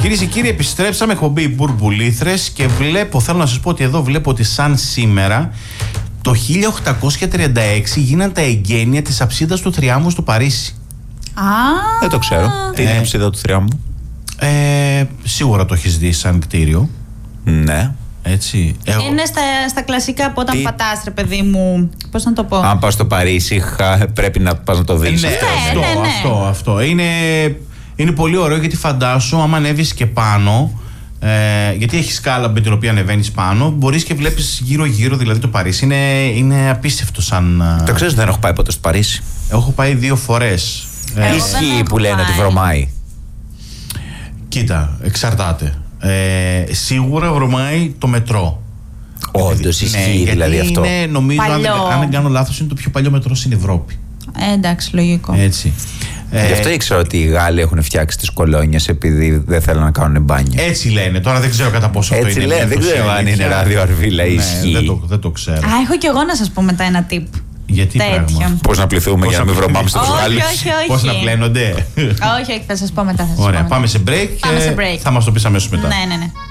Κυρίες και κύριοι, επιστρέψαμε, εκπομπή Μπουρμπουλήθρες και θέλω να σας πω ότι εδώ βλέπω ότι σαν σήμερα το 1836 γίνανε τα εγγένεια της αψίδας του Θριάμβου στο Παρίσι. Δεν το ξέρω. Τι είναι η αψίδα του Θριάμβου? Σίγουρα το έχεις δει σαν κτίριο. Ναι. Έτσι. Είναι στα κλασικά που όταν πατάς, ρε παιδί μου. Πώς να το πω. Αν πας στο Παρίσι, πρέπει να πας να το δεις. Ναι, αυτό. Είναι πολύ ωραίο γιατί φαντάσου, άμα ανέβεις και πάνω, γιατί έχει σκάλα με την οποία ανεβαίνεις πάνω, μπορείς και βλέπεις γύρω-γύρω, δηλαδή το Παρίσι. Είναι απίστευτο σαν. Το ξέρεις, δεν έχω πάει ποτέ στο Παρίσι. Έχω πάει 2 φορές. Ισχύει που λένε ότι βρωμάει? Κοίτα, εξαρτάται. Σίγουρα βρωμάει το μετρό. Όντως ισχύει δηλαδή αυτό? Είναι, νομίζω, αν δεν κάνω λάθος, είναι το πιο παλιό μετρό στην Ευρώπη. Εντάξει, λογικό. Έτσι. Γι' αυτό ήξερα ότι οι Γάλλοι έχουν φτιάξει τις κολόνιες επειδή δεν θέλουν να κάνουν μπάνιο. Έτσι λένε. Τώρα δεν ξέρω κατά πόσο αυτό είναι. Έτσι λένε, δεν ξέρω αν είναι ράδιο αρβίλα ή ισχύει. Δεν το ξέρω. Έχω κι εγώ να σας πω μετά ένα tip. Γιατί πράγμα? Πώς να πληθούμε για να μην βρωμάμε στους Γάλλους? Όχι. Πώς να πλένονται? Όχι, θα σας πω μετά. Ωραία, πάμε σε break. Πάμε σε break. Θα μας το πεις αμέσως μετά. Ναι.